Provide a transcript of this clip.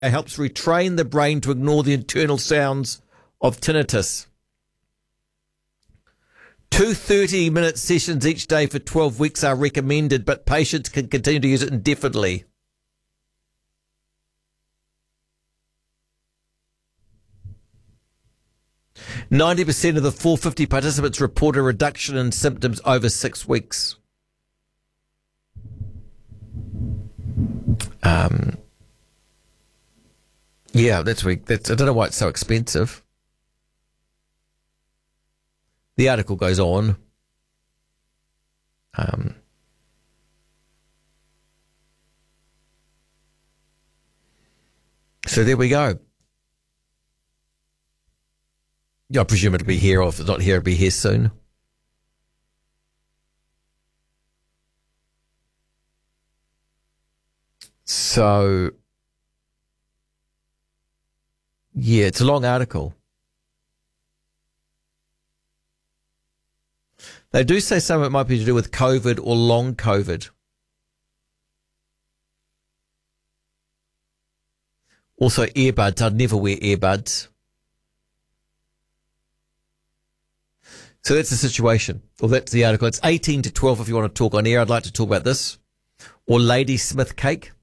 helps retrain the brain to ignore the internal sounds of tinnitus. 2 30-minute sessions each day for 12 weeks are recommended, but patients can continue to use it indefinitely. "90% of the 450 participants report a reduction in symptoms over 6 weeks. Yeah, that's weak. I don't know why it's so expensive. The article goes on. So there we go. Yeah, I presume it'll be here, or if it's not here, it'll be here soon. So, yeah, it's a long article. They do say some of it might be to do with COVID or long COVID. Also, earbuds. I'd never wear earbuds. So that's the situation. Well, that's the article. It's 18 to 12 if you want to talk on air. I'd like to talk about this. Or Lady Smith cake.